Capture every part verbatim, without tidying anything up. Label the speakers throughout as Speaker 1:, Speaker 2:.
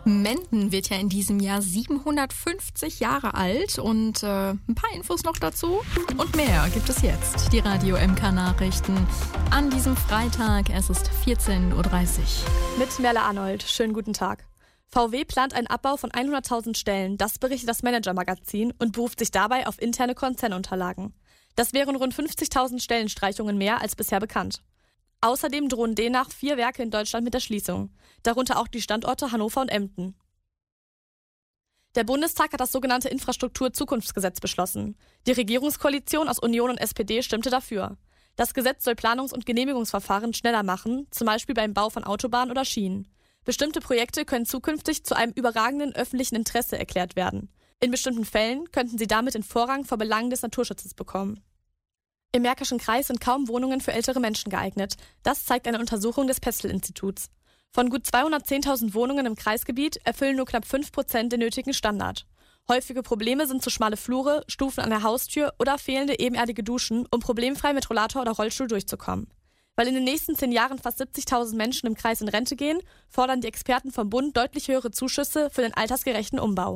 Speaker 1: Menden wird ja in diesem Jahr siebenhundertfünfzig Jahre alt und äh, ein paar Infos noch dazu und mehr gibt es jetzt. Die Radio M K Nachrichten an diesem Freitag. Es ist vierzehn Uhr dreißig.
Speaker 2: Mit Merle Arnold. Schönen guten Tag. V W plant einen Abbau von hunderttausend Stellen. Das berichtet das Manager-Magazin und beruft sich dabei auf interne Konzernunterlagen. Das wären rund fünfzigtausend Stellenstreichungen mehr als bisher bekannt. Außerdem drohen demnach vier Werke in Deutschland mit der Schließung, darunter auch die Standorte Hannover und Emden. Der Bundestag hat das sogenannte Infrastruktur-Zukunftsgesetz beschlossen. Die Regierungskoalition aus Union und S P D stimmte dafür. Das Gesetz soll Planungs- und Genehmigungsverfahren schneller machen, zum Beispiel beim Bau von Autobahnen oder Schienen. Bestimmte Projekte können zukünftig zu einem überragenden öffentlichen Interesse erklärt werden. In bestimmten Fällen könnten sie damit den Vorrang vor Belangen des Naturschutzes bekommen. Im Märkischen Kreis sind kaum Wohnungen für ältere Menschen geeignet. Das zeigt eine Untersuchung des Pestel-Instituts. Von gut zweihundertzehntausend Wohnungen im Kreisgebiet erfüllen nur knapp fünf Prozent den nötigen Standard. Häufige Probleme sind zu schmale Flure, Stufen an der Haustür oder fehlende ebenerdige Duschen, um problemfrei mit Rollator oder Rollstuhl durchzukommen. Weil in den nächsten zehn Jahren fast siebzigtausend Menschen im Kreis in Rente gehen, fordern die Experten vom Bund deutlich höhere Zuschüsse für den altersgerechten Umbau.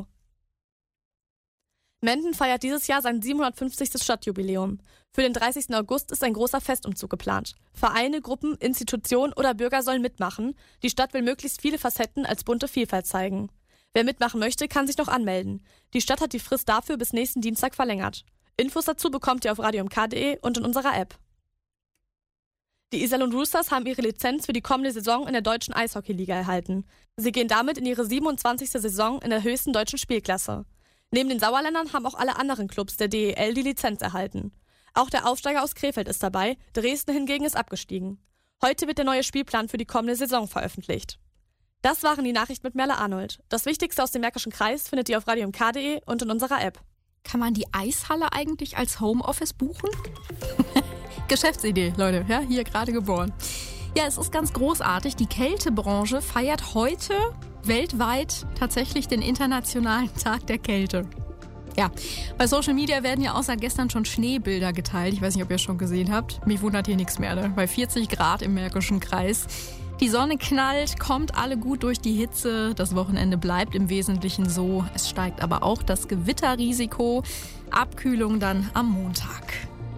Speaker 2: Menden feiert dieses Jahr sein siebenhundertfünfzigstes Stadtjubiläum. Für den dreißigsten August ist ein großer Festumzug geplant. Vereine, Gruppen, Institutionen oder Bürger sollen mitmachen. Die Stadt will möglichst viele Facetten als bunte Vielfalt zeigen. Wer mitmachen möchte, kann sich noch anmelden. Die Stadt hat die Frist dafür bis nächsten Dienstag verlängert. Infos dazu bekommt ihr auf radio m k punkt d e und in unserer App. Die Iserlohn Roosters haben ihre Lizenz für die kommende Saison in der deutschen Eishockeyliga erhalten. Sie gehen damit in ihre siebenundzwanzigste Saison in der höchsten deutschen Spielklasse. Neben den Sauerländern haben auch alle anderen Clubs der D E L die Lizenz erhalten. Auch der Aufsteiger aus Krefeld ist dabei, Dresden hingegen ist abgestiegen. Heute wird der neue Spielplan für die kommende Saison veröffentlicht. Das waren die Nachrichten mit Merle Arnold. Das Wichtigste aus dem Märkischen Kreis findet ihr auf radio m k punkt d e und in unserer App.
Speaker 1: Kann man die Eishalle eigentlich als Homeoffice buchen? Geschäftsidee, Leute, ja, hier gerade geboren. Ja, es ist ganz großartig. Die Kältebranche feiert heute weltweit tatsächlich den Internationalen Tag der Kälte. Ja, bei Social Media werden ja auch seit gestern schon Schneebilder geteilt. Ich weiß nicht, ob ihr es schon gesehen habt. Mich wundert hier nichts mehr, ne? Bei vierzig Grad im Märkischen Kreis. Die Sonne knallt, kommt alle gut durch die Hitze. Das Wochenende bleibt im Wesentlichen so. Es steigt aber auch das Gewitterrisiko. Abkühlung dann am Montag.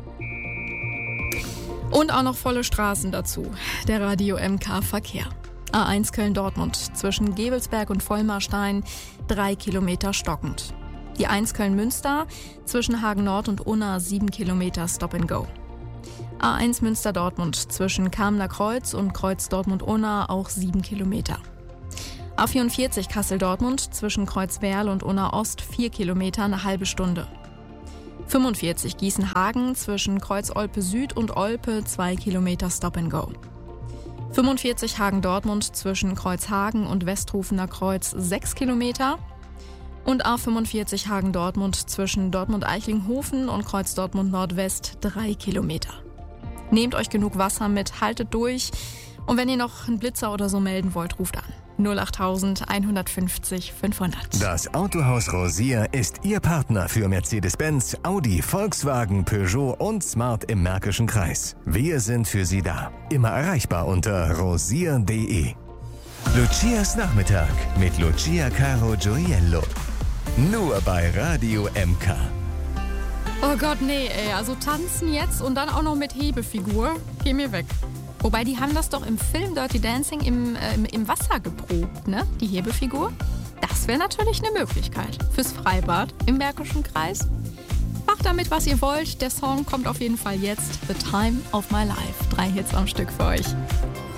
Speaker 1: Und auch noch volle Straßen dazu. Der Radio M K Verkehr. A eins Köln-Dortmund zwischen Gebelsberg und Vollmarstein drei Kilometer stockend. Die eins Köln-Münster zwischen Hagen-Nord und Unna sieben Kilometer Stop and Go. A eins Münster-Dortmund zwischen Kamener Kreuz und Kreuz-Dortmund-Unna auch sieben Kilometer. A vierundvierzig Kassel-Dortmund zwischen Kreuzwerl und Unna-Ost vier Kilometer eine halbe Stunde. fünfundvierzig Gießen-Hagen zwischen Kreuz-Olpe Süd und Olpe zwei Kilometer Stop and Go. fünfundvierzig Hagen-Dortmund zwischen Kreuzhagen und Westrufener Kreuz sechs Kilometer. Und A fünfundvierzig Hagen-Dortmund zwischen Dortmund-Eichlinghofen und Kreuz Dortmund-Nordwest drei Kilometer. Nehmt euch genug Wasser mit, haltet durch. Und wenn ihr noch einen Blitzer oder so melden wollt, ruft an. null acht eins fünfzig fünfhundert.
Speaker 3: Das Autohaus Rosier ist Ihr Partner für Mercedes-Benz, Audi, Volkswagen, Peugeot und Smart im Märkischen Kreis. Wir sind für Sie da. Immer erreichbar unter rosier punkt d e. Lucias Nachmittag mit Lucia Caro Gioiello. Nur bei Radio M K.
Speaker 1: Oh Gott, nee, ey. Also tanzen jetzt und dann auch noch mit Hebefigur. Geh mir weg. Wobei, die haben das doch im Film Dirty Dancing im, äh, im Wasser geprobt, ne? Die Hebefigur. Das wäre natürlich eine Möglichkeit fürs Freibad im Märkischen Kreis. Macht damit, was ihr wollt. Der Song kommt auf jeden Fall jetzt. The Time of My Life. Drei Hits am Stück für euch.